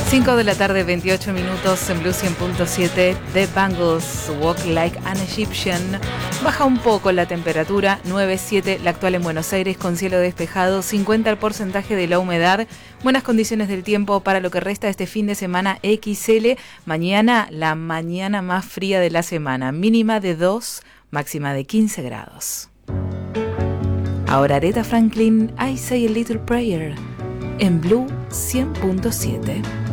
5 de la tarde, 28 minutos en Blue 100.7. The Bangles, Walk Like an Egyptian. Baja un poco la temperatura, 9,7 la actual en Buenos Aires, con cielo despejado, 50 el porcentaje de la humedad. Buenas condiciones del tiempo para lo que resta de este fin de semana XL. Mañana, la mañana más fría de la semana, mínima de 2, máxima de 15 grados. Ahora Aretha Franklin, I Say a Little Prayer, en Blue 100.7.